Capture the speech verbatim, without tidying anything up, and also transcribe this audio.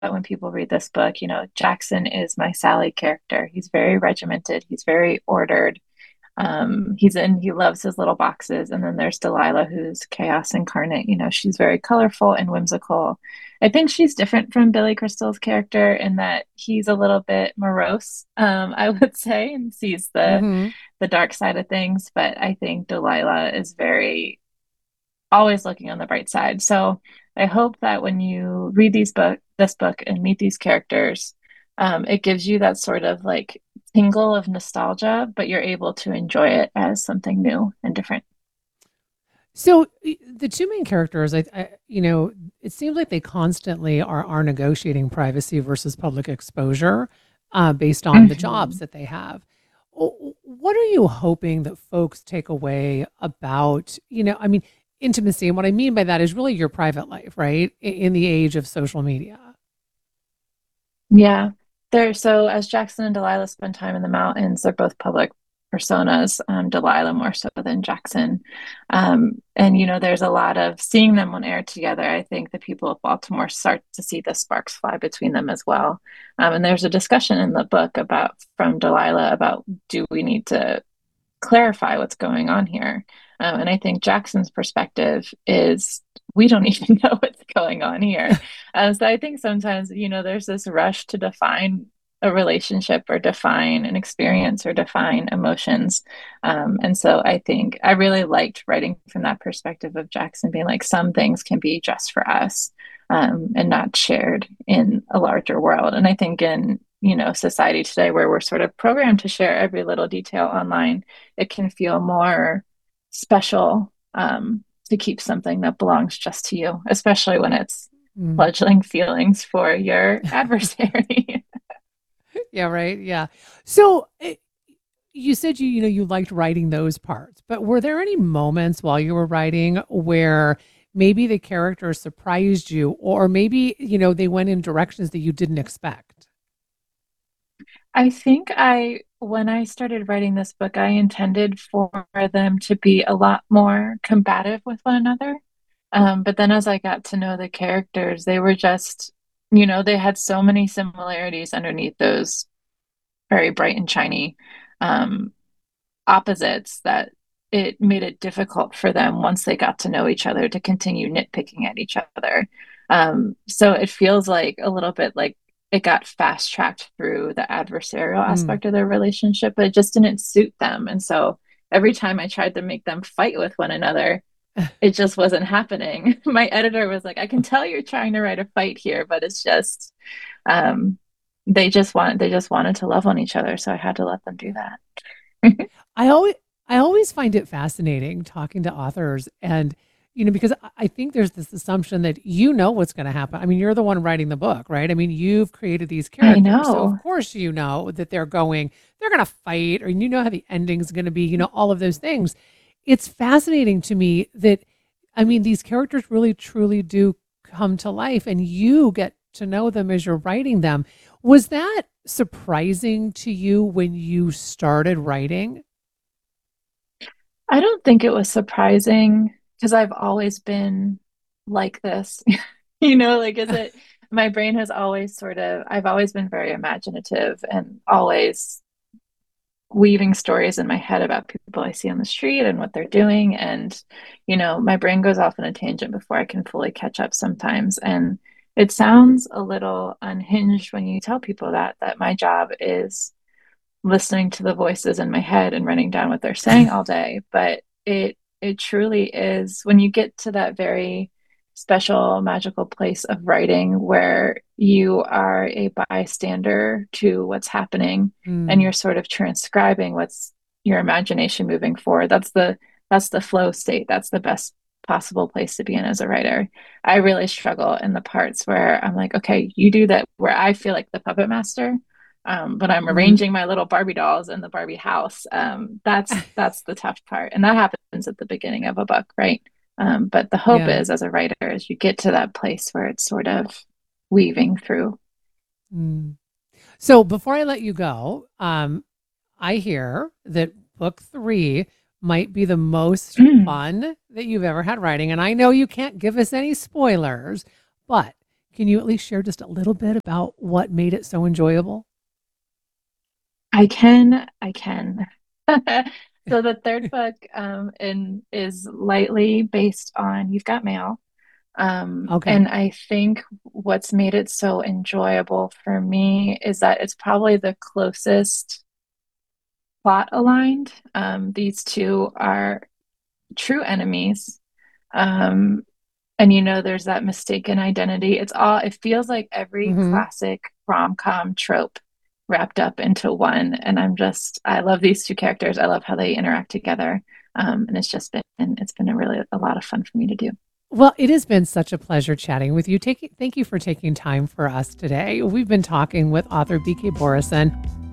when people read this book, you know, Jackson is my Sally character. He's very regimented, he's very ordered. Um, he's in, he loves his little boxes. And then there's Delilah, who's chaos incarnate. You know, she's very colorful and whimsical. I think she's different from Billy Crystal's character in that he's a little bit morose, um, I would say, and sees the Hmm. the dark side of things. But I think Delilah is very always looking on the bright side. So I hope that when you read these book, this book and meet these characters, um, it gives you that sort of like tingle of nostalgia, but you're able to enjoy it as something new and different. So y- the two main characters, I, I, you know, it seems like they constantly are are negotiating privacy versus public exposure, uh, based on the jobs Mhm. that they have. O- What are you hoping that folks take away about, you know, I mean, intimacy, and what I mean by that is really your private life, right? I- In the age of social media. Yeah. They're so as Jackson and Delilah spend time in the mountains, they're both public personas, um, Delilah more so than Jackson. Um, and you know, there's a lot of seeing them on air together. I think the people of Baltimore start to see the sparks fly between them as well. Um, and there's a discussion in the book about from Delilah about do we need to clarify what's going on here. Um, and I think Jackson's perspective is we don't even know what's going on here. Uh, so I think sometimes, you know, there's this rush to define a relationship or define an experience or define emotions. Um, and so I think I really liked writing from that perspective of Jackson being like, some things can be just for us, um, and not shared in a larger world. And I think in, you know, society today where we're sort of programmed to share every little detail online, it can feel more special, um, to keep something that belongs just to you, especially when it's Mm. fledgling feelings for your adversary. Yeah, right. Yeah. So eh, you said you you know you liked writing those parts, but were there any moments while you were writing where maybe the characters surprised you, or maybe you know they went in directions that you didn't expect? I think I, when I started writing this book, I intended for them to be a lot more combative with one another. Um, but then as I got to know the characters, they were just, you know, they had so many similarities underneath those very bright and shiny, um, opposites that it made it difficult for them once they got to know each other to continue nitpicking at each other. Um, so it feels like a little bit like it got fast tracked through the adversarial Mm. aspect of their relationship, but it just didn't suit them. And so every time I tried to make them fight with one another, it just wasn't happening. My editor was like, I can tell you're trying to write a fight here, but it's just, um, they just want they just wanted to love on each other. So I had to let them do that. I always I always find it fascinating talking to authors, and you know because I I think there's this assumption that you know what's going to happen. I mean, you're the one writing the book, right? I mean, you've created these I characters, so of know. course you know that they're going they're going to fight, or you know how the ending's going to be, you know, all of those things. It's fascinating to me that I mean, these characters really truly do come to life, and you get to know them as you're writing them. Was that surprising to you when you started writing? I don't think it was surprising because I've always been like this. You know, like, is it my brain has always sort of, I've always been very imaginative and always weaving stories in my head about people I see on the street and what they're doing. And, you know, my brain goes off on a tangent before I can fully catch up sometimes. And it sounds a little unhinged when you tell people that, that my job is listening to the voices in my head and writing down what they're saying all day. But it it truly is when you get to that very special magical place of writing where you are a bystander to what's happening and Mm. you're sort of transcribing what's your imagination moving forward. That's the that's the flow state. That's the best possible place to be in as a writer. I really struggle in the parts where I'm like, okay, you do that where I feel like the puppet master, um, but I'm Mhm. arranging my little Barbie dolls in the Barbie house. Um, that's that's the tough part, and that happens at the beginning of a book, right? Um, but the hope Yeah. is, as a writer, is you get to that place where it's sort of weaving through. Mm. So before I let you go, um, I hear that book three might be the most Mm. fun that you've ever had writing. And I know you can't give us any spoilers, but Can you at least share just a little bit about what made it so enjoyable? I can, I can. So the third book um, in, is lightly based on You've Got Mail. Um, Okay. and I think what's made it so enjoyable for me is that it's probably the closest plot aligned. Um, these two are true enemies. Um, and you know, there's that mistaken identity. It's all, it feels like every Hmm. classic rom-com trope wrapped up into one. And I'm just, I love these two characters. I love how they interact together. Um, and it's just been, it's been a really a lot of fun for me to do. Well, it has been such a pleasure chatting with you. Take, thank you for taking time for us today. We've been talking with author B K Borison.